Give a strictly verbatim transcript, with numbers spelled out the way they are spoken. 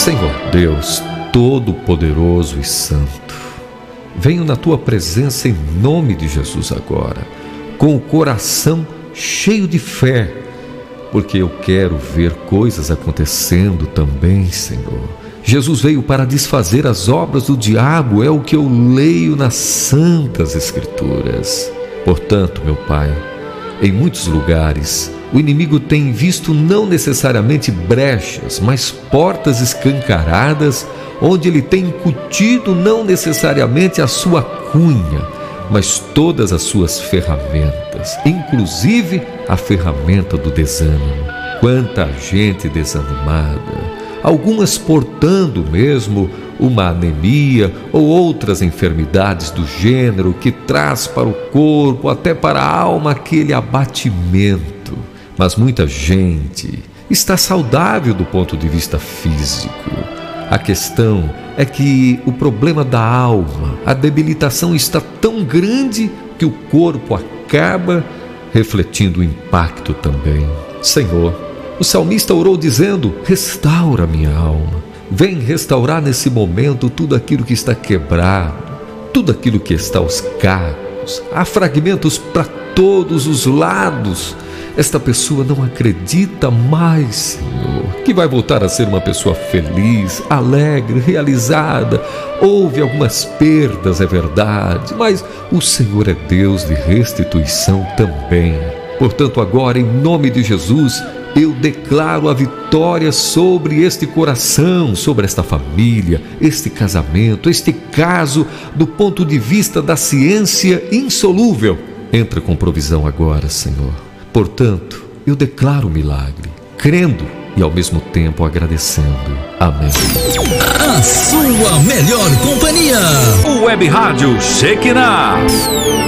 Senhor Deus Todo-Poderoso e Santo, venho na Tua presença em nome de Jesus agora, com o coração cheio de fé, porque eu quero ver coisas acontecendo também, Senhor. Jesus veio para desfazer as obras do diabo, é o que eu leio nas Santas Escrituras. Portanto, meu Pai, em muitos lugares, o inimigo tem visto não necessariamente brechas, mas portas escancaradas, onde ele tem incutido não necessariamente a sua cunha, mas todas as suas ferramentas, inclusive a ferramenta do desânimo. Quanta gente desanimada, algumas portando mesmo uma anemia ou outras enfermidades do gênero que traz para o corpo, até para a alma, aquele abatimento. Mas muita gente está saudável do ponto de vista físico. A questão é que o problema da alma, a debilitação está tão grande que o corpo acaba refletindo o impacto também. Senhor, o salmista orou dizendo: restaura minha alma. Vem restaurar nesse momento tudo aquilo que está quebrado, tudo aquilo que está aos cacos. Há fragmentos para todos os lados. Esta pessoa não acredita mais, Senhor, que vai voltar a ser uma pessoa feliz, alegre, realizada. Houve algumas perdas, é verdade, mas o Senhor é Deus de restituição também. Portanto, agora, em nome de Jesus, eu declaro a vitória sobre este coração, sobre esta família, este casamento, este caso, do ponto de vista da ciência insolúvel. Entra com provisão agora, Senhor. Portanto, eu declaro o milagre, crendo e ao mesmo tempo agradecendo. Amém. A sua melhor companhia. O Web Rádio Shekinah.